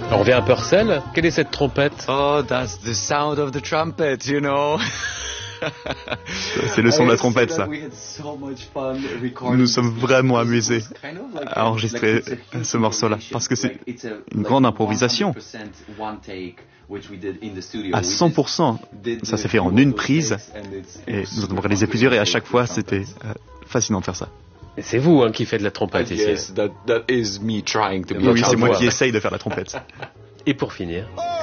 On revient à Purcell. Quelle est cette trompette? Oh, that's the sound of the trumpet, you know. C'est le son de la trompette, ça. Nous nous sommes vraiment amusés à enregistrer ce morceau-là, parce que c'est une grande improvisation. À 100%, ça s'est fait en une prise, et nous avons réalisé plusieurs, et à chaque fois, c'était fascinant de faire ça. Et c'est vous qui faites de la trompette ici. Yes, that is me trying to be. Oui, c'est moi qui essaye de faire la trompette. Et pour finir...